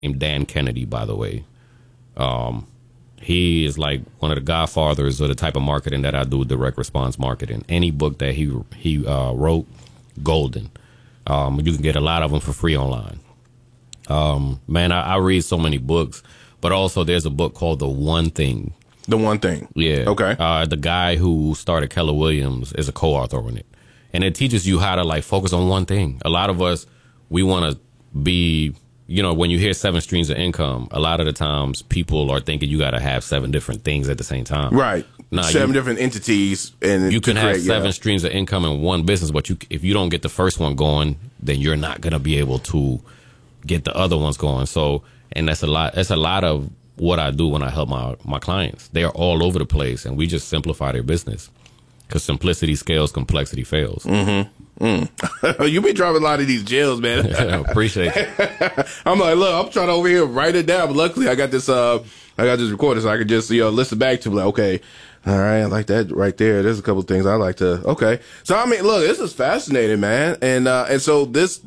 named Dan Kennedy, by the way. He is like one of the godfathers of the type of marketing that I do, direct response marketing. Any book that he wrote, golden. You can get a lot of them for free online. Man, I read so many books, but also there's a book called The One Thing. The One Thing. Yeah. Okay. The guy who started Keller Williams is a co-author on it. And it teaches you how to like focus on one thing. A lot of us, we want to be, when you hear 7 streams of income, a lot of the times people are thinking you got to have 7 different things at the same time. Right. 7 different entities. And you can have 7 streams of income in one business, but if you don't get the first one going, then you're not going to be able to get the other ones going. So, and that's a lot of what I do when I help my clients. They are all over the place, and we just simplify their business. Because simplicity scales, complexity fails. Mm-hmm. You be dropping a lot of these gems, man. Appreciate you. I'm like, look, I'm trying to over here write it down, but luckily I got this recorder, so I could just listen back to like, okay, all right, I like that right there. There's a couple of things I like to. Okay, so I mean, look, this is fascinating, man, and so this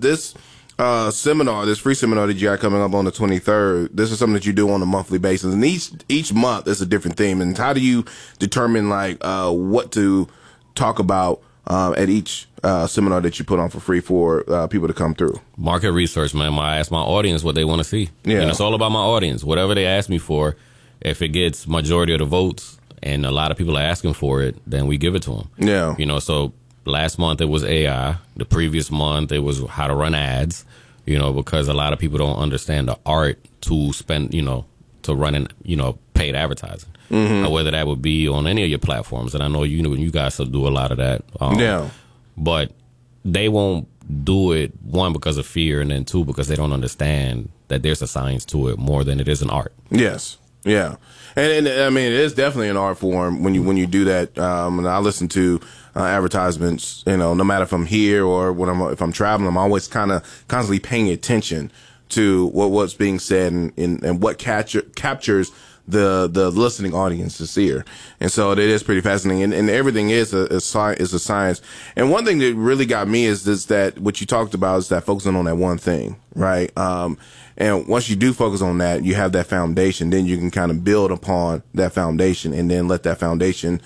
seminar, this free seminar that you got coming up on the 23rd, this is something that you do on a monthly basis, and each month is a different theme. And how do you determine like what to talk about at each seminar that you put on for free for people to come through? Market research, man. I ask my audience what they want to see. Yeah, it's all about my audience. Whatever they ask me for, if it gets majority of the votes and a lot of people are asking for it, then we give it to them. Yeah, so. Last month it was AI. The previous month it was how to run ads, because a lot of people don't understand the art to spend, to run paid advertising. Mm-hmm. Whether that would be on any of your platforms. And I know you guys do a lot of that. Yeah. But they won't do it, 1, because of fear, and then 2, because they don't understand that there's a science to it more than it is an art. Yes. Yeah. And I mean, it is definitely an art form when you do that. And I listen to advertisements, no matter if I'm here or if I'm traveling, I'm always kind of constantly paying attention to what's being said and what captures the listening audience's ear. And so it is pretty fascinating. And everything is a science. And one thing that really got me is that what you talked about is that focusing on that one thing, right? And once you do focus on that, you have that foundation, then you can kind of build upon that foundation and then let that foundation,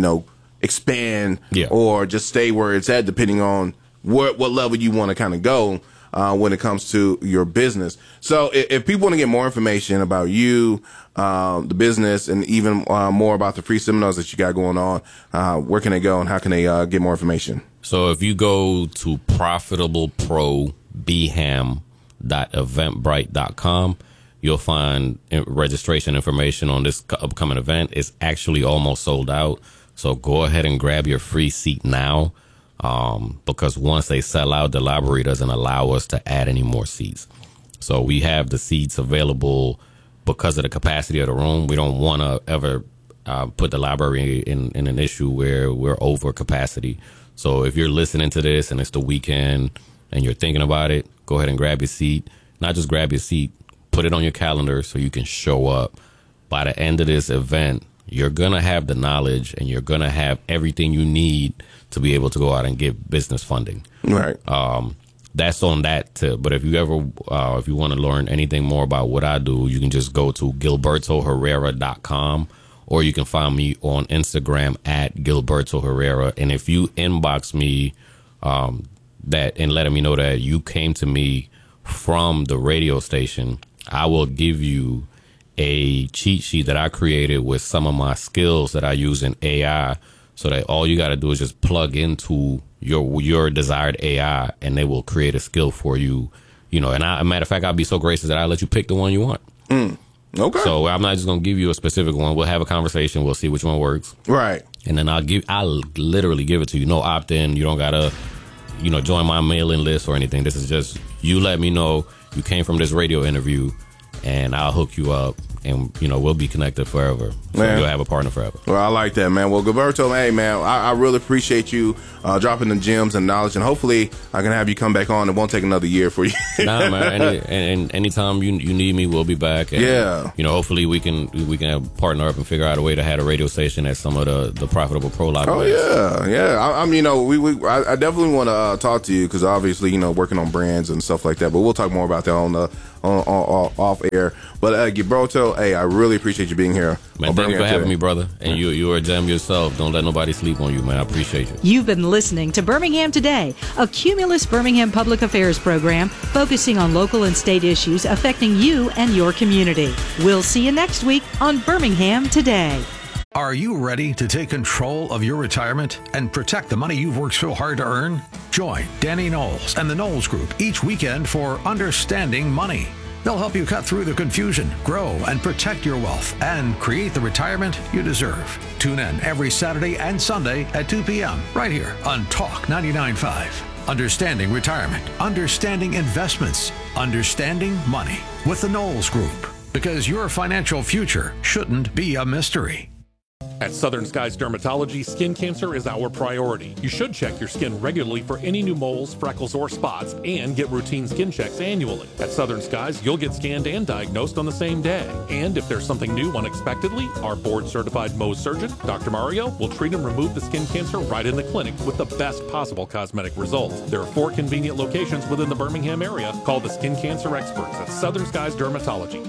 expand or just stay where it's at, depending on what level you want to kind of go when it comes to your business. So if people want to get more information about you, the business, and even more about the free seminars that you got going on, where can they go and how can they get more information? So if you go to profitableprobham.eventbrite.com, you'll find registration information on this upcoming event. It's actually almost sold out. So go ahead and grab your free seat now, because once they sell out, the library doesn't allow us to add any more seats. So we have the seats available because of the capacity of the room. We don't want to ever put the library in an issue where we're over capacity. So if you're listening to this and it's the weekend and you're thinking about it, go ahead and grab your seat. Not just grab your seat, put it on your calendar so you can show up. By the end of this event, you're going to have the knowledge and you're going to have everything you need to be able to go out and get business funding. Right. That's on that tip. But if you want to learn anything more about what I do, you can just go to gilbertoherrera.com, or you can find me on Instagram at Gilberto Herrera. And if you inbox me that and letting me know that you came to me from the radio station, I will give you a cheat sheet that I created with some of my skills that I use in AI, so that all you got to do is just plug into your desired AI and they will create a skill for you. And a matter of fact, I'll be so gracious that I'll let you pick the one you want. Okay. So I'm not just going to give you a specific one. We'll have a conversation. We'll see which one works. Right. And then I'll literally give it to you. No opt-in. You don't got to, join my mailing list or anything. This is just, you let me know you came from this radio interview and I'll hook you up, and we'll be connected forever. So you'll have a partner forever. Well, I like that, man. Well, Gilberto, hey, man, I really appreciate you dropping the gems and knowledge, and hopefully I can have you come back on. It won't take another year for you. Nah, man. And anytime you need me, we'll be back. And, hopefully we can partner up and figure out a way to have a radio station at some of the profitable pro live events. I definitely want to talk to you because obviously, working on brands and stuff like that. But we'll talk more about that on off air. But Gilberto, hey, I really appreciate you being here. Man, thank you for having me, brother. And you're a gem yourself. Don't let nobody sleep on you, man. I appreciate you. You've been listening to Birmingham Today, a Cumulus Birmingham public affairs program focusing on local and state issues affecting you and your community. We'll see you next week on Birmingham Today. Are you ready to take control of your retirement and protect the money you've worked so hard to earn? Join Danny Knowles and the Knowles Group each weekend for Understanding Money. They'll help you cut through the confusion, grow and protect your wealth, and create the retirement you deserve. Tune in every Saturday and Sunday at 2 p.m. right here on Talk 99.5. Understanding Retirement, Understanding Investments, Understanding Money with the Knowles Group. Because your financial future shouldn't be a mystery. At Southern Skies Dermatology, skin cancer is our priority. You should check your skin regularly for any new moles, freckles, or spots, and get routine skin checks annually. At Southern Skies, you'll get scanned and diagnosed on the same day. And if there's something new unexpectedly, our board-certified Mohs surgeon, Dr. Mario, will treat and remove the skin cancer right in the clinic with the best possible cosmetic results. There are 4 convenient locations within the Birmingham area. Call the skin cancer experts at Southern Skies Dermatology,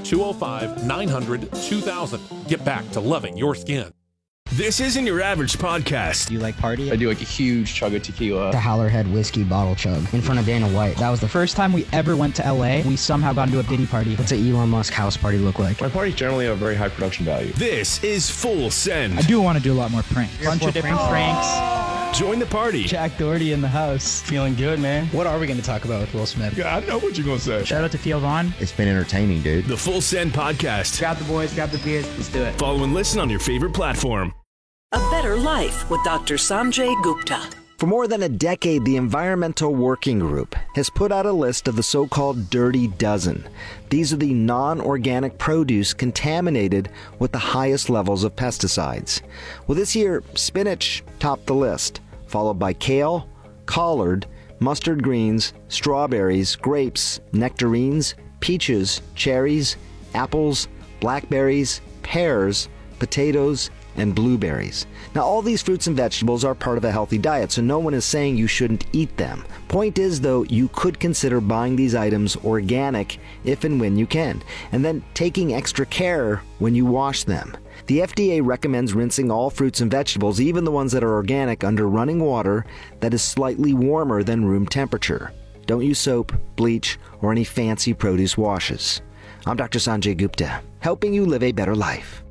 205-900-2000. Get back to loving your skin. This isn't your average podcast. Do you like party? I do like a huge chug of tequila. The Howlerhead whiskey bottle chug in front of Dana White. That was the first time we ever went to LA. We somehow got into a Diddy party. What's an Elon Musk house party look like? My parties generally have very high production value. This is Full Send. I do want to do a lot more pranks. Bunch of different pranks. Join the party. Jack Doherty in the house. Feeling good, man. What are we going to talk about with Will Smith? Yeah, I know what you're going to say. Shout out to Theo Vaughn. It's been entertaining, dude. The Full Send podcast. Grab the boys, grab the beers. Let's do it. Follow and listen on your favorite platform. A Better Life with Dr. Sanjay Gupta. For more than a decade, the Environmental Working Group has put out a list of the so-called Dirty Dozen. These are the non-organic produce contaminated with the highest levels of pesticides. Well, this year, spinach topped the list, followed by kale, collard, mustard greens, strawberries, grapes, nectarines, peaches, cherries, apples, blackberries, pears, potatoes, and blueberries. Now, all these fruits and vegetables are part of a healthy diet, so no one is saying you shouldn't eat them. Point is, though, you could consider buying these items organic if and when you can, and then taking extra care when you wash them. The FDA recommends rinsing all fruits and vegetables, even the ones that are organic, under running water that is slightly warmer than room temperature. Don't use soap, bleach, or any fancy produce washes. I'm Dr. Sanjay Gupta, helping you live a better life.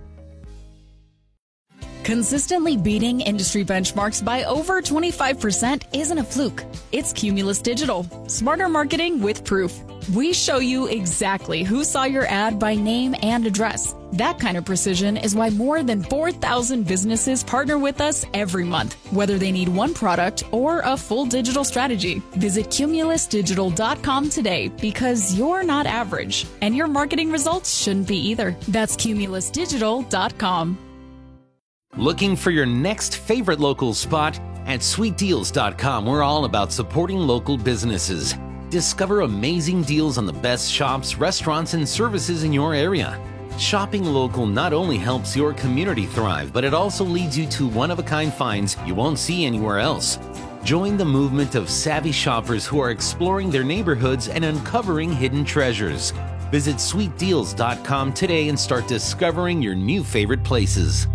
Consistently beating industry benchmarks by over 25% isn't a fluke. It's Cumulus Digital. Smarter marketing with proof. We show you exactly who saw your ad by name and address. That kind of precision is why more than 4,000 businesses partner with us every month, whether they need one product or a full digital strategy. Visit cumulusdigital.com today because you're not average, and your marketing results shouldn't be either. That's cumulusdigital.com. Looking for your next favorite local spot? At sweetdeals.com, we're all about supporting local businesses. Discover amazing deals on the best shops, restaurants, and services in your area. Shopping local not only helps your community thrive, but it also leads you to one-of-a-kind finds you won't see anywhere else. Join the movement of savvy shoppers who are exploring their neighborhoods and uncovering hidden treasures. Visit sweetdeals.com today and start discovering your new favorite places.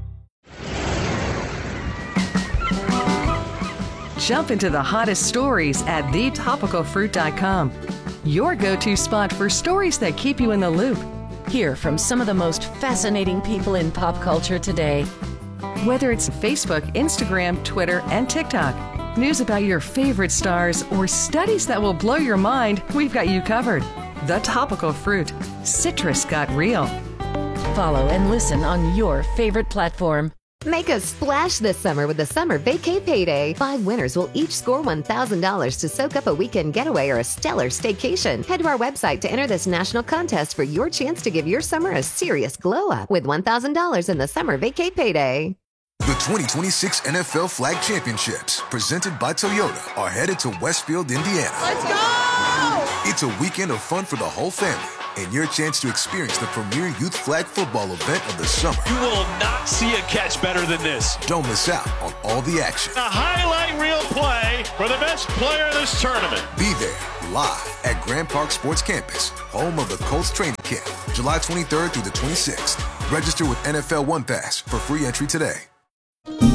Jump into the hottest stories at thetopicalfruit.com. Your go-to spot for stories that keep you in the loop. Hear from some of the most fascinating people in pop culture today. Whether it's Facebook, Instagram, Twitter, and TikTok, news about your favorite stars, or studies that will blow your mind, we've got you covered. The Topical Fruit. Citrus got real. Follow and listen on your favorite platform. Make a splash this summer with the Summer Vacay Payday. 5 winners will each score $1,000 to soak up a weekend getaway or a stellar staycation. Head to our website to enter this national contest for your chance to give your summer a serious glow up with $1,000 in the Summer Vacay Payday. The 2026 NFL Flag Championships, presented by Toyota, are headed to Westfield, Indiana. Let's go! It's a weekend of fun for the whole family and your chance to experience the premier youth flag football event of the summer. You will not see a catch better than this. Don't miss out on all the action. A highlight reel play for the best player of this tournament. Be there live at Grand Park Sports Campus, home of the Colts training camp, July 23rd through the 26th. Register with NFL One Pass for free entry today.